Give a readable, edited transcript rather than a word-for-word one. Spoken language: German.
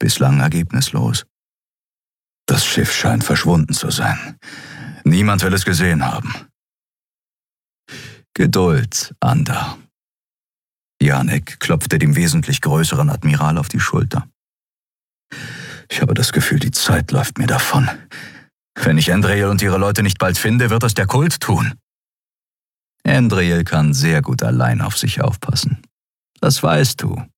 Bislang ergebnislos. Das Schiff scheint verschwunden zu sein. Niemand will es gesehen haben. Geduld, Ander. Janek klopfte dem wesentlich größeren Admiral auf die Schulter. Ich habe das Gefühl, die Zeit läuft mir davon. Wenn ich Andriel und ihre Leute nicht bald finde, wird es der Kult tun. Andriel kann sehr gut allein auf sich aufpassen. Das weißt du.